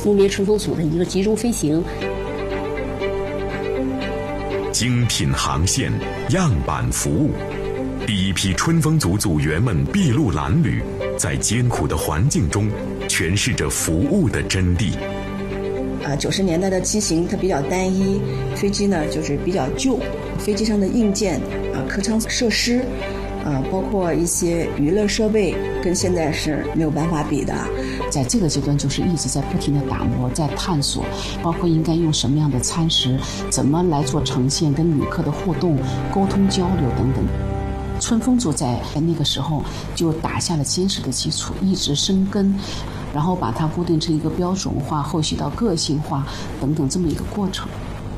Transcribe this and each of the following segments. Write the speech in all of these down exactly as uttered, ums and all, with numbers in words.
木棉春风组的一个集中飞行。 精品航线，样板服务，第一批春风组组员们筚路蓝缕，在艰苦的环境中诠释着服务的真谛。 啊，九十年代的机型它比较单一，飞机呢就是比较旧，飞机上的硬件啊、客舱设施啊，包括一些娱乐设备，跟现在是没有办法比的。 在这个阶段，就是一直在不停的打磨，在探索，包括应该用什么样的餐食，怎么来做呈现，跟旅客的互动、沟通交流等等。春风组在那个时候就打下了坚实的基础，一直生根，然后把它固定成一个标准化，后续到个性化等等这么一个过程。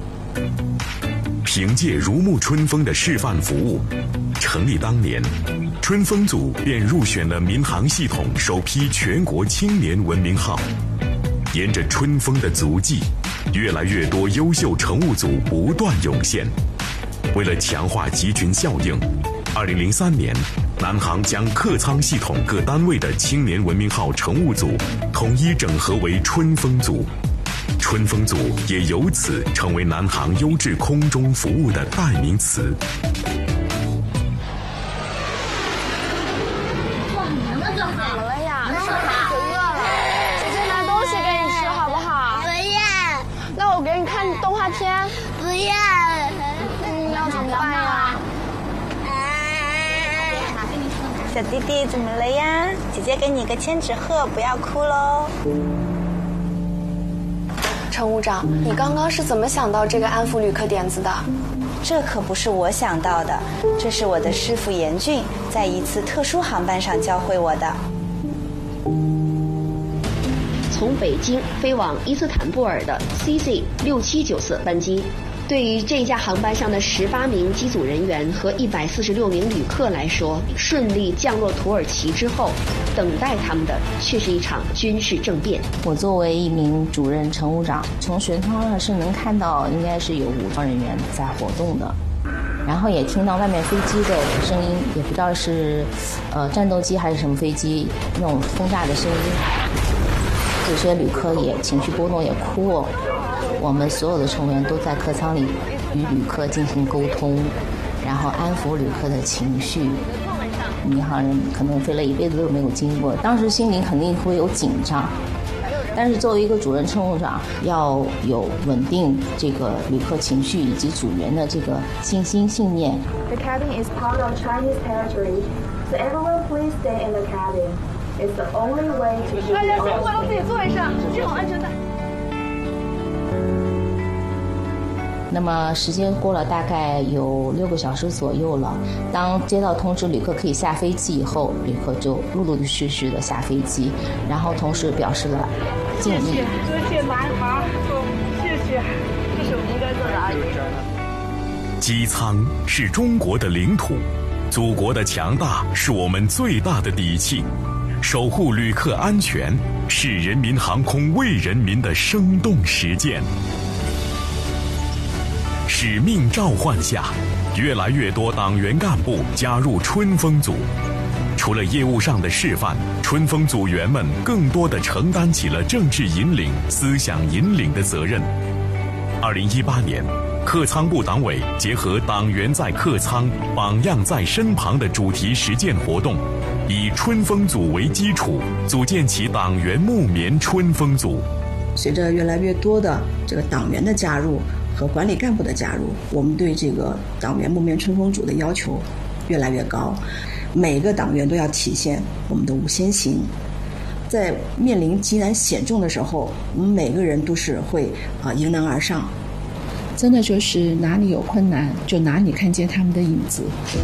凭借如沐春风的示范服务，成立当年，春风组便入选了民航系统首批全国青年文明号。沿着春风的足迹，越来越多优秀乘务组不断涌现。为了强化集群效应，二零零三年，南航将客舱系统各单位的青年文明号乘务组统一整合为春风组，春风组也由此成为南航优质空中服务的代名词。 怎么了呀？是孩子饿了，姐姐拿东西给你吃好不好？ 不要。 那我给你看动画片。 不要。 那你要怎么办呀？ 小弟弟怎么了呀？姐姐给你个千纸鹤，不要哭喽。 乘务长，你刚刚是怎么想到这个安抚旅客点子的？ 这可不是我想到的，这是我的师傅严俊在一次特殊航班上教会我的。 从北京飞往伊斯坦布尔的 C C 六七九四班机，对于这架航班上的十八名机组人员和一百四十六名旅客来说，顺利降落土耳其之后，等待他们的却是一场军事政变。 我作为一名主任乘务长，从舷窗上是能看到应该是有武装人员在活动的，然后也听到外面飞机的声音，也不知道是呃战斗机还是什么飞机那种轰炸的声音。有些旅客也情绪波动，也哭哦。我们所有的成员都在客舱里与旅客进行沟通，然后安抚旅客的情绪。民航人可能飞了一辈子都没有经过，当时心里肯定会有紧张，但是作为一个主任乘务长，要有稳定这个旅客情绪以及组员的这个信心信念。 The cabin is part of Chinese territory, so everyone please stay in the cabin. It's the only way to keep. 大家辛苦了，自己坐一下，系好安全带。 那么时间过了大概有六个小时左右了，当接到通知旅客可以下飞机以后，旅客就陆陆续续的下飞机，然后同时表示了敬意。 谢谢，谢谢南航，谢谢，这是我们应该做的，阿姨。 机舱是中国的领土，祖国的强大是我们最大的底气，守护旅客安全是人民航空为人民的生动实践。使命召唤下，越来越多党员干部加入春风组。除了业务上的示范，春风组员们更多地承担起了政治引领、思想引领的责任。二零一八年，客舱部党委结合党员在客舱，榜样在身旁的主题实践活动，以春风组为基础，组建起党员木棉春风组。 随着越来越多的这个党员的加入和管理干部的加入，我们对这个党员木棉春风组的要求越来越高，每个党员都要体现我们的五先行。在面临极难险重的时候，我们每个人都是会啊、呃、迎难而上。 真的就是哪里有困难，就哪里看见他们的影子。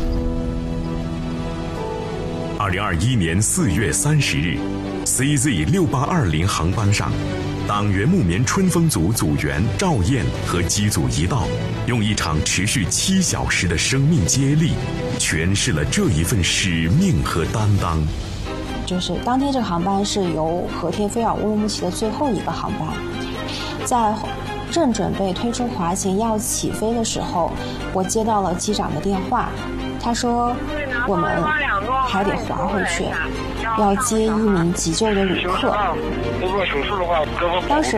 二零二一年四月三十日 ，C Z 六八二零航班上，党员木棉春风组组员赵燕和机组一道，用一场持续七小时的生命接力，诠释了这一份使命和担当。 就是当天这个航班是由和田飞往乌鲁木齐的最后一个航班，在正准备推出滑行要起飞的时候，我接到了机长的电话，他说我们还得滑回去，要接一名急救的旅客。当时